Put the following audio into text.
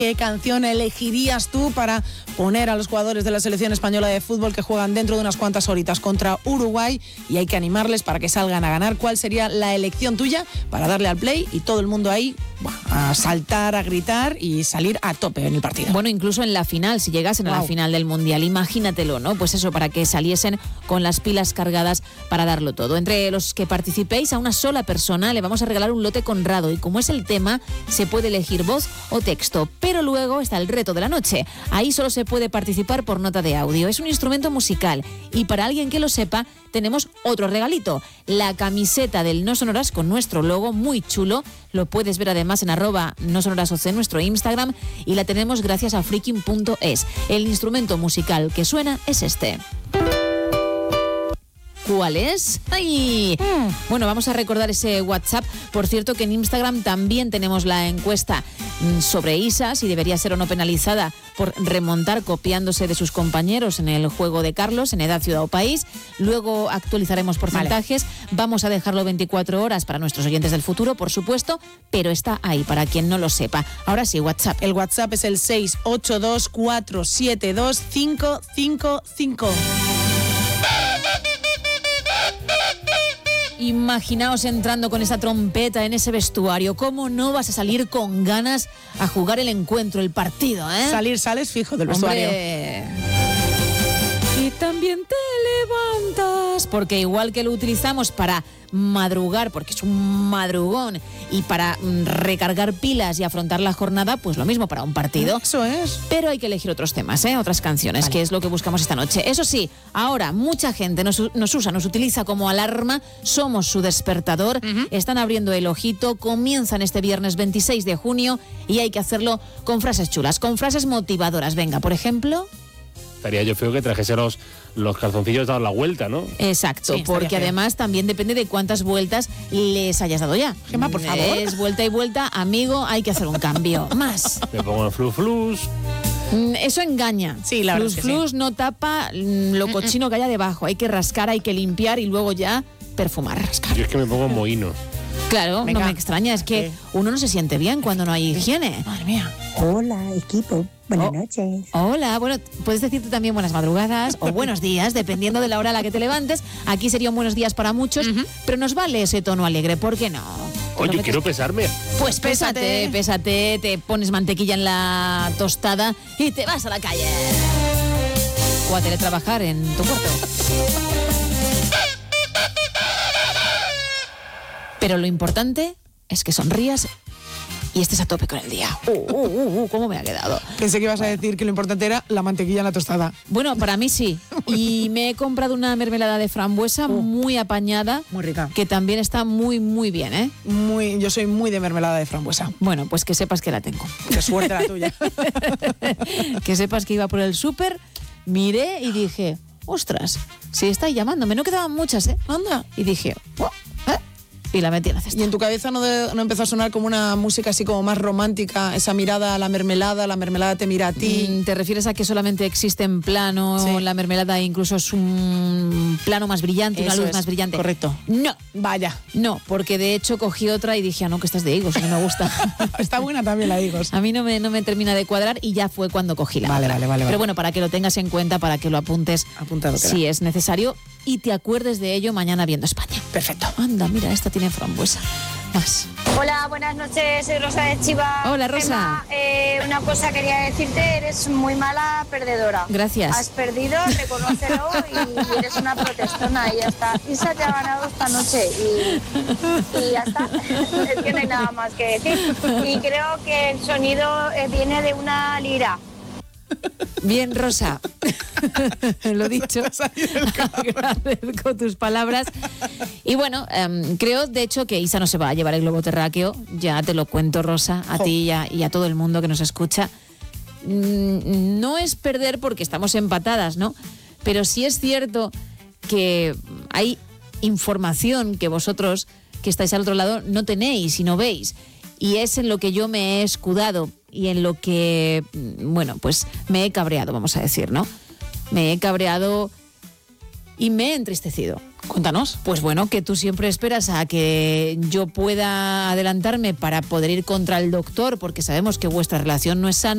¿Qué canción elegirías tú para poner a los jugadores de la selección española de fútbol que juegan dentro de unas cuantas horitas contra Uruguay y hay que animarles para que salgan a ganar? ¿Cuál sería la elección tuya para darle al play y todo el mundo ahí a saltar, a gritar y salir a tope en el partido? Bueno, incluso en la final, si llegasen a la final del Mundial, imagínatelo, ¿no? Pues eso, para que saliesen con las pilas cargadas para darlo todo. Entre los que participéis, a una sola persona le vamos a regalar un lote Conrado y como es el tema, se puede elegir voz o texto. Pero luego está el reto de la noche. Ahí solo se puede participar por nota de audio. Es un instrumento musical y para alguien que lo sepa, tenemos otro regalito. La camiseta del No Sonoras con nuestro logo, muy chulo. Lo puedes ver además en @nosonorasoc, nuestro Instagram, y la tenemos gracias a freaking.es. El instrumento musical que suena es este. ¿Cuál es? ¡Ay! Bueno, vamos a recordar ese WhatsApp. Por cierto, que en Instagram también tenemos la encuesta sobre Isa, si debería ser o no penalizada por remontar copiándose de sus compañeros en el juego de Carlos, en edad, ciudad o país. Luego actualizaremos porcentajes. Vale. Vamos a dejarlo 24 horas para nuestros oyentes del futuro, por supuesto, pero está ahí para quien no lo sepa. Ahora sí, WhatsApp. El WhatsApp es el 682472555. Imaginaos entrando con esa trompeta en ese vestuario. ¿Cómo no vas a salir con ganas a jugar el encuentro, el partido, eh? Sales fijo del vestuario. ¡Hombre! Y también te levantas, porque igual que lo utilizamos para madrugar, porque es un madrugón, y para recargar pilas y afrontar la jornada, pues lo mismo para un partido. Eso es. Pero hay que elegir otros temas, otras canciones, vale, que es lo que buscamos esta noche. Eso sí, ahora mucha gente nos utiliza como alarma, somos su despertador, están abriendo el ojito, comienzan este viernes 26 de junio y hay que hacerlo con frases chulas, con frases motivadoras. Venga, por ejemplo... Estaría yo feo que trajese los calzoncillos dados la vuelta, ¿no? Exacto, sí, porque además también depende de cuántas vueltas les hayas dado ya. Gemma, por favor. Es vuelta y vuelta, amigo, hay que hacer un cambio. Más. Me pongo el flus. Eso engaña. Sí, la verdad es que flus no tapa lo cochino que haya debajo. Hay que rascar, hay que limpiar y luego ya perfumar. Rascar. Yo es que me pongo mohino. Claro, venga, no me extraña, es que uno no se siente bien cuando no hay higiene. Madre mía. Hola, equipo. Buenas noches. Hola, bueno, puedes decirte también buenas madrugadas o buenos días, dependiendo de la hora a la que te levantes. Aquí serían buenos días para muchos, pero nos vale ese tono alegre, ¿por qué no? Oye, yo quiero pesarme. Pues pésate, te pones mantequilla en la tostada y te vas a la calle. O a teletrabajar en tu cuarto. Pero lo importante es que sonrías y estés a tope con el día. ¿Cómo me ha quedado? Pensé que ibas a decir que lo importante era la mantequilla en la tostada. Bueno, para mí sí. Y me he comprado una mermelada de frambuesa muy apañada. Muy rica. Que también está muy, muy bien, ¿eh? Yo soy muy de mermelada de frambuesa. Bueno, pues que sepas que la tengo. Qué suerte la tuya. Que sepas que iba por el súper, miré y dije, ostras, si estáis llamándome. No quedaban muchas, ¿eh? Anda. Y dije, y la metí en la cesta. ¿Y en tu cabeza no empezó a sonar como una música así como más romántica, esa mirada a la mermelada te mira a ti? ¿Te refieres a que solamente existe en plano, sí, la mermelada incluso es un plano más brillante, una luz más brillante? Correcto. No. Vaya. No, porque de hecho cogí otra y dije, no, que esta es de higos, no me gusta. Está buena también la higos. A mí no me termina de cuadrar y ya fue cuando cogí la otra. Vale. Pero bueno, para que lo tengas en cuenta, para que lo apuntes, apuntado si es necesario, y te acuerdes de ello mañana viendo España. Perfecto. Anda, mira, esta tiene frambuesa. Más. Hola, buenas noches, soy Rosa de Chiva. Hola, Rosa. Una cosa quería decirte, eres muy mala perdedora. Gracias. Has perdido, reconócelo y eres una protestona y ya está. Isa te ha ganado esta noche y ya está. Es que no hay nada más que decir. Y creo que el sonido viene de una lira. Bien, Rosa. Lo dicho. Agradezco tus palabras. Y bueno, creo de hecho que Isa no se va a llevar el globo terráqueo. Ya te lo cuento, Rosa, a ti y a todo el mundo que nos escucha. No es perder porque estamos empatadas, ¿no? Pero sí es cierto que hay información que vosotros que estáis al otro lado no tenéis y no veis. Y es en lo que yo me he escudado y en lo que, bueno, pues me he cabreado, vamos a decir, ¿no? Me he cabreado y me he entristecido. Cuéntanos. Pues bueno, que tú siempre esperas a que yo pueda adelantarme para poder ir contra el doctor, porque sabemos que vuestra relación no es sana.